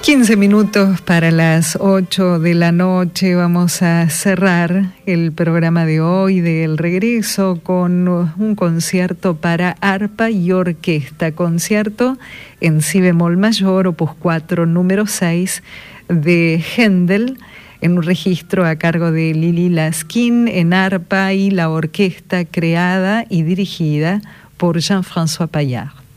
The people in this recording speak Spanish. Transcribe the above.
15 minutos para las 8 de la noche. Vamos a cerrar el programa de hoy del regreso con un concierto para arpa y orquesta. Concierto en si bemol mayor, opus 4, número 6 de Händel, en un registro a cargo de Lili Laskin en arpa y la orquesta creada y dirigida por Jean-François Paillard.